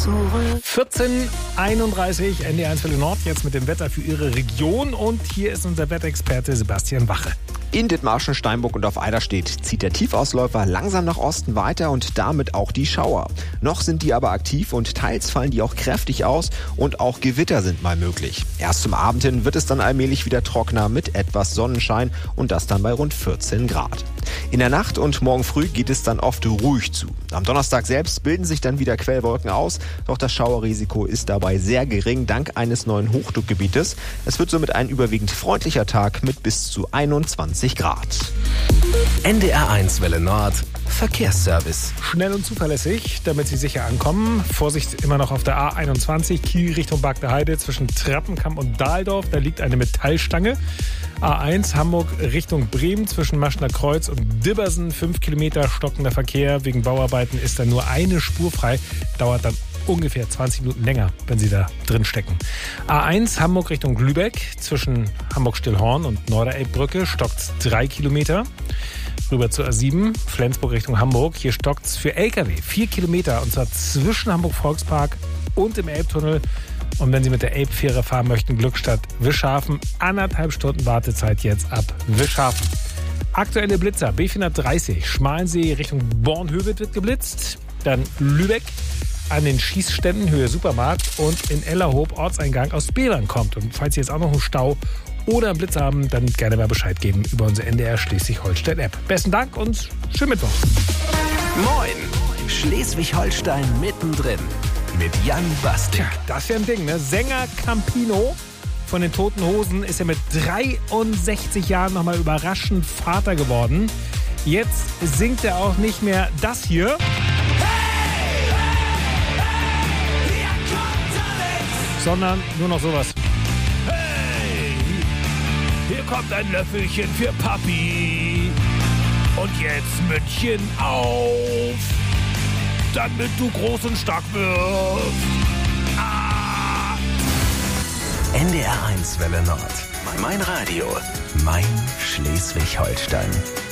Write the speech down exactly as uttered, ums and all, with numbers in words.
vierzehn einunddreißig, N D R eins Welle Nord, jetzt mit dem Wetter für Ihre Region. Und hier ist unser Wetterexperte Sebastian Wache. In Dithmarschen, Steinburg und auf Eiderstedt zieht der Tiefausläufer langsam nach Osten weiter und damit auch die Schauer. Noch sind die aber aktiv und teils fallen die auch kräftig aus und auch Gewitter sind mal möglich. Erst zum Abend hin wird es dann allmählich wieder trockener mit etwas Sonnenschein und das dann bei rund vierzehn Grad. In der Nacht und morgen früh geht es dann oft ruhig zu. Am Donnerstag selbst bilden sich dann wieder Quellwolken aus, doch das Schauerrisiko ist dabei sehr gering dank eines neuen Hochdruckgebietes. Es wird somit ein überwiegend freundlicher Tag mit bis zu einundzwanzig Grad. N D R eins Welle Nord Verkehrsservice. Schnell und zuverlässig, damit Sie sicher ankommen. Vorsicht immer noch auf der A einundzwanzig, Kiel Richtung Bagde-Heide zwischen Trappenkamp und Dahldorf. Da liegt eine Metallstange. A eins Hamburg Richtung Bremen zwischen Maschner Kreuz und Dibbersen. Fünf Kilometer stockender Verkehr. Wegen Bauarbeiten ist da nur eine Spur frei. Dauert dann ungefähr zwanzig Minuten länger, wenn Sie da drin stecken. A eins Hamburg Richtung Lübeck zwischen Hamburg-Stillhorn und Norderelbbrücke stockt drei Kilometer. Rüber zur A sieben, Flensburg Richtung Hamburg. Hier stockt es für L K W vier Kilometer und zwar zwischen Hamburg-Volkspark und im Elbtunnel. Und wenn Sie mit der Elbfähre fahren möchten, Glückstadt Wischhafen, anderthalb Stunden Wartezeit jetzt ab Wischhafen. Aktuelle Blitzer, B vierhundertdreißig, Schmalensee Richtung Bornhöved wird geblitzt. Dann Lübeck an den Schießständen, Höhe Supermarkt und in Ellerhoop Ortseingang aus Bevern kommt. Und falls Sie jetzt auch noch einen Stau oder einen Blitz haben, dann gerne mal Bescheid geben über unsere N D R Schleswig-Holstein-App. Besten Dank und schönen Mittwoch. Moin, Schleswig-Holstein mittendrin mit Jan Bastik. Tja, das ist ja ein Ding, ne? Sänger Campino von den Toten Hosen ist ja mit dreiundsechzig Jahren nochmal überraschend Vater geworden. Jetzt singt er auch nicht mehr das hier, sondern nur noch sowas. Hey, hier kommt ein Löffelchen für Papi. Und jetzt Mündchen auf, damit du groß und stark wirst. Ah. N D R eins Welle Nord. Mein Radio. Mein Schleswig-Holstein.